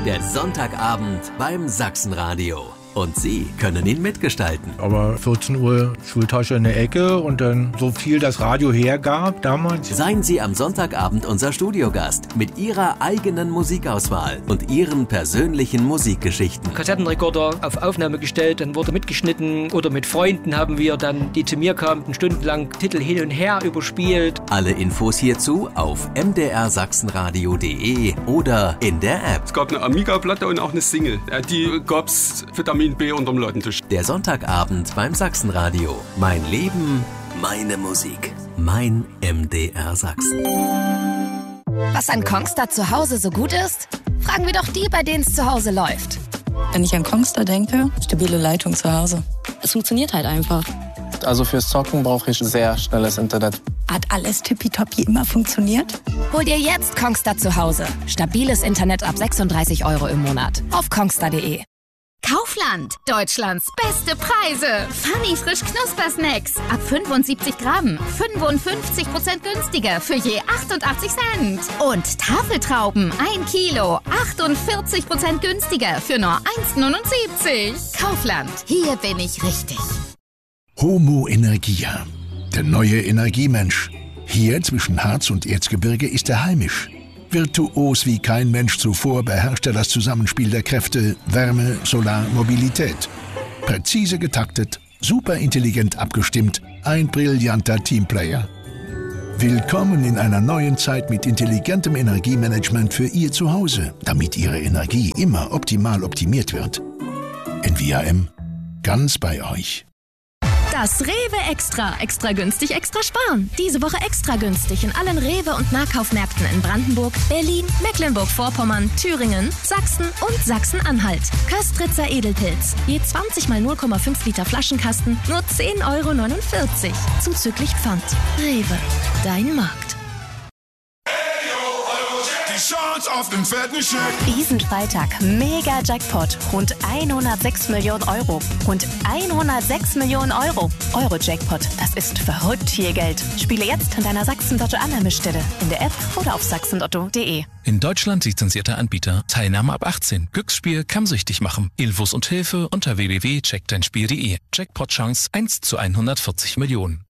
Der Sonntagabend beim Sachsenradio. Und Sie können ihn mitgestalten. Aber 14 Uhr Schultasche in der Ecke und dann so viel das Radio hergab damals. Seien Sie am Sonntagabend unser Studiogast mit Ihrer eigenen Musikauswahl und Ihren persönlichen Musikgeschichten. Kassettenrekorder auf Aufnahme gestellt, dann wurde mitgeschnitten oder mit Freunden haben wir dann, die zu mir kamen, stundenlang Titel hin und her überspielt. Alle Infos hierzu auf mdrsachsenradio.de oder in der App. Es gab eine Amiga-Platte und auch eine Single. Die gab's Vitamin B unterm Ladentisch. Der Sonntagabend beim Sachsenradio. Mein Leben, meine Musik. Mein MDR Sachsen. Was an Kongstar zu Hause so gut ist? Fragen wir doch die, bei denen es zu Hause läuft. Wenn ich an Kongstar denke, stabile Leitung zu Hause. Es funktioniert halt einfach. Also fürs Zocken brauche ich sehr schnelles Internet. Hat alles tippitoppi immer funktioniert? Hol dir jetzt Kongstar zu Hause. Stabiles Internet ab 36 € im Monat. Auf kongstar.de. Kaufland. Deutschlands beste Preise. Funny frisch Knuspersnacks. Ab 75 Gramm. 55% günstiger für je 88 Cent. Und Tafeltrauben. 1 Kilo. 48% günstiger für nur 1,79. Kaufland. Hier bin ich richtig. Homo Energia. Der neue Energiemensch. Hier zwischen Harz und Erzgebirge ist er heimisch. Virtuos wie kein Mensch zuvor beherrscht er das Zusammenspiel der Kräfte Wärme, Solar, Mobilität. Präzise getaktet, superintelligent abgestimmt, ein brillanter Teamplayer. Willkommen in einer neuen Zeit mit intelligentem Energiemanagement für Ihr Zuhause, damit Ihre Energie immer optimal optimiert wird. NVIM, ganz bei euch. Das Rewe Extra. Extra günstig, extra sparen. Diese Woche extra günstig in allen Rewe- und Nahkaufmärkten in Brandenburg, Berlin, Mecklenburg-Vorpommern, Thüringen, Sachsen und Sachsen-Anhalt. Köstritzer Edelpilz. Je 20 mal 0,5 Liter Flaschenkasten, nur 10,49 €. Zuzüglich Pfand. Rewe. Dein Markt. Diesen Freitag mega Jackpot, rund 106 Millionen €. Rund 106 Millionen €. Euro-Jackpot, das ist verrückt viel Geld. Spiele jetzt an deiner Sachsen-Lotto-Annahmestelle, in der App oder auf sachsenlotto.de. In Deutschland lizenzierter Anbieter. Teilnahme ab 18. Glücksspiel kann süchtig machen. Infos und Hilfe unter www.checkdeinspiel.de. Jackpot-Chance 1 zu 140 Millionen.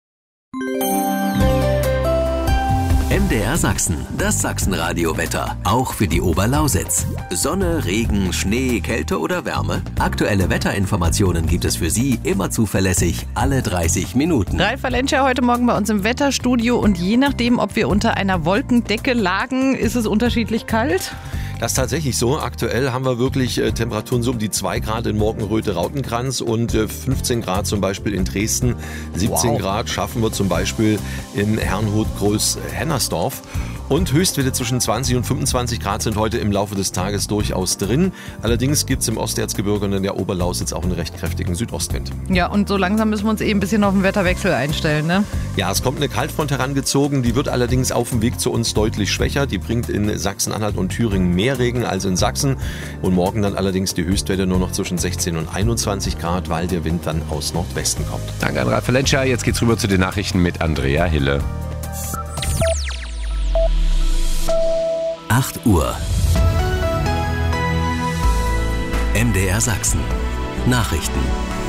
MDR Sachsen, das Sachsenradio-Wetter, auch für die Oberlausitz. Sonne, Regen, Schnee, Kälte oder Wärme? Aktuelle Wetterinformationen gibt es für Sie immer zuverlässig, alle 30 Minuten. Ralf Valencia heute Morgen bei uns im Wetterstudio und je nachdem, ob wir unter einer Wolkendecke lagen, ist es unterschiedlich kalt? Das ist tatsächlich so. Aktuell haben wir wirklich Temperaturen so um die 2 Grad in Morgenröte-Rautenkranz und 15 Grad zum Beispiel in Dresden. 17 Grad schaffen wir zum Beispiel in Herrnhut-Groß-Hennersdorf. Und Höchstwerte zwischen 20 und 25 Grad sind heute im Laufe des Tages durchaus drin. Allerdings gibt es im Osterzgebirge und in der Oberlausitz auch einen recht kräftigen Südostwind. Ja, und so langsam müssen wir uns ein bisschen auf den Wetterwechsel einstellen, ne? Ja, es kommt eine Kaltfront herangezogen. Die wird allerdings auf dem Weg zu uns deutlich schwächer. Die bringt in Sachsen-Anhalt und Thüringen mehr Regen als in Sachsen. Und morgen dann allerdings die Höchstwerte nur noch zwischen 16 und 21 Grad, weil der Wind dann aus Nordwesten kommt. Danke an Ralf Valencia. Jetzt geht's rüber zu den Nachrichten mit Andrea Hille. 8 Uhr. MDR Sachsen. Nachrichten.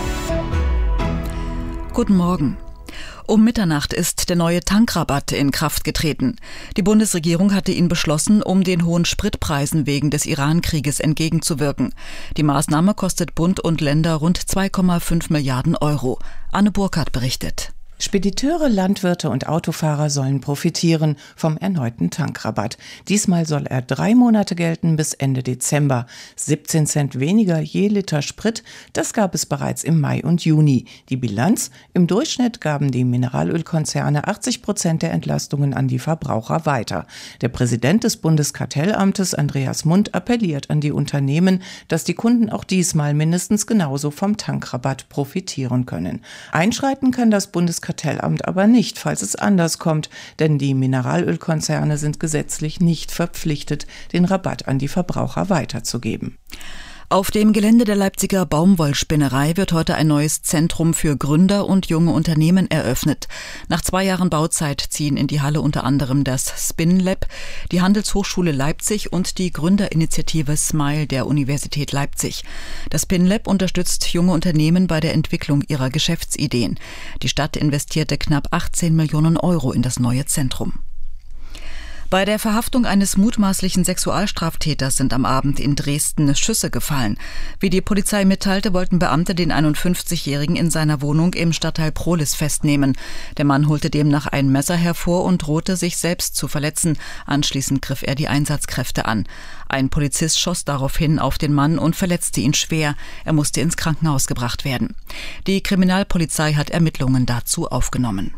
Guten Morgen. Um Mitternacht ist der neue Tankrabatt in Kraft getreten. Die Bundesregierung hatte ihn beschlossen, um den hohen Spritpreisen wegen des Iran-Krieges entgegenzuwirken. Die Maßnahme kostet Bund und Länder rund 2,5 Milliarden €. Anne Burkhardt berichtet. Spediteure, Landwirte und Autofahrer sollen profitieren vom erneuten Tankrabatt. Diesmal soll er 3 Monate gelten bis Ende Dezember. 17 Cent weniger je Liter Sprit, das gab es bereits im Mai und Juni. Die Bilanz? Im Durchschnitt gaben die Mineralölkonzerne 80% der Entlastungen an die Verbraucher weiter. Der Präsident des Bundeskartellamtes, Andreas Mund, appelliert an die Unternehmen, dass die Kunden auch diesmal mindestens genauso vom Tankrabatt profitieren können. Einschreiten kann das Bundeskartellamt aber nicht, falls es anders kommt, denn die Mineralölkonzerne sind gesetzlich nicht verpflichtet, den Rabatt an die Verbraucher weiterzugeben. Auf dem Gelände der Leipziger Baumwollspinnerei wird heute ein neues Zentrum für Gründer und junge Unternehmen eröffnet. Nach 2 Jahren Bauzeit ziehen in die Halle unter anderem das Spin Lab, die Handelshochschule Leipzig und die Gründerinitiative Smile der Universität Leipzig. Das Spin Lab unterstützt junge Unternehmen bei der Entwicklung ihrer Geschäftsideen. Die Stadt investierte knapp 18 Millionen Euro in das neue Zentrum. Bei der Verhaftung eines mutmaßlichen Sexualstraftäters sind am Abend in Dresden Schüsse gefallen. Wie die Polizei mitteilte, wollten Beamte den 51-Jährigen in seiner Wohnung im Stadtteil Prohlis festnehmen. Der Mann holte demnach ein Messer hervor und drohte, sich selbst zu verletzen. Anschließend griff er die Einsatzkräfte an. Ein Polizist schoss daraufhin auf den Mann und verletzte ihn schwer. Er musste ins Krankenhaus gebracht werden. Die Kriminalpolizei hat Ermittlungen dazu aufgenommen.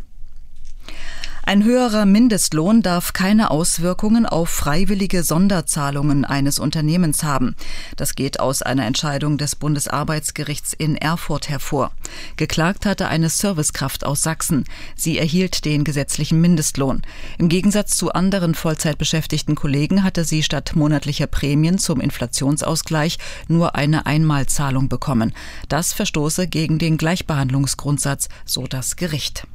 Ein höherer Mindestlohn darf keine Auswirkungen auf freiwillige Sonderzahlungen eines Unternehmens haben. Das geht aus einer Entscheidung des Bundesarbeitsgerichts in Erfurt hervor. Geklagt hatte eine Servicekraft aus Sachsen. Sie erhielt den gesetzlichen Mindestlohn. Im Gegensatz zu anderen Vollzeitbeschäftigten Kollegen hatte sie statt monatlicher Prämien zum Inflationsausgleich nur eine Einmalzahlung bekommen. Das verstoße gegen den Gleichbehandlungsgrundsatz, so das Gericht.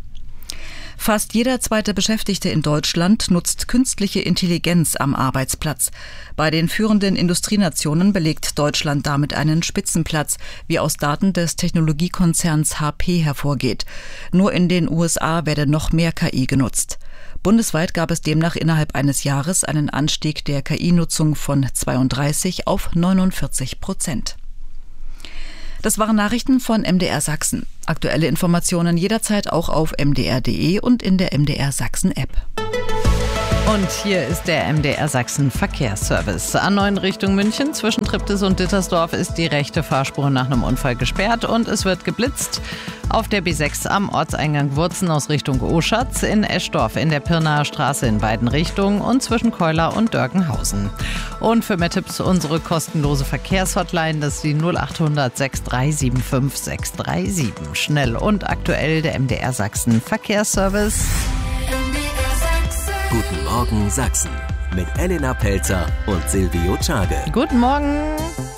Fast jeder zweite Beschäftigte in Deutschland nutzt künstliche Intelligenz am Arbeitsplatz. Bei den führenden Industrienationen belegt Deutschland damit einen Spitzenplatz, wie aus Daten des Technologiekonzerns HP hervorgeht. Nur in den USA werde noch mehr KI genutzt. Bundesweit gab es demnach innerhalb eines Jahres einen Anstieg der KI-Nutzung von 32 auf 49%. Das waren Nachrichten von MDR Sachsen. Aktuelle Informationen jederzeit auch auf mdr.de und in der MDR Sachsen App. Und hier ist der MDR Sachsen Verkehrsservice. A9 Richtung München zwischen Triptis und Dittersdorf ist die rechte Fahrspur nach einem Unfall gesperrt und es wird geblitzt. Auf der B6 am Ortseingang Wurzen aus Richtung Oschatz, in Eschdorf in der Pirnaer Straße in beiden Richtungen und zwischen Keular und Dörkenhausen. Und für mehr Tipps unsere kostenlose Verkehrshotline, das ist die 0800 6375 637. Schnell und aktuell der MDR Sachsen Verkehrsservice. Guten Morgen Sachsen mit Elena Pelzer und Silvio Czage. Guten Morgen.